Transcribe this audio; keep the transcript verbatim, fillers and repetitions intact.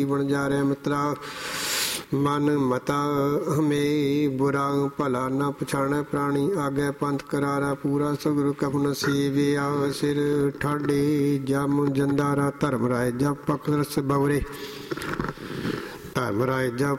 ਬਣ ਜਾ ਰਿਹਾ ਮਿੱਤਰਾ। ਮਨ ਮਤਾ ਹਮੇ ਬੁਰਾ ਭਲਾ ਨਾ ਪਛਾਣੈ ਪ੍ਰਾਣੀ, ਆਗੇ ਪੰਥ ਕਰਾਰਾ ਪੂਰਾ ਸਗੁਰ ਕਪਨ ਸੇਵਿਆ। ਸਿਰ ਠਾਡੇ ਜਮ ਜੰਦਾਰਾ ਧਰਮ ਰਾਏ ਜਪ ਪਖ ਰਸ ਬਵਰੇ, ਧਰਮ ਰਾਏ ਜਪ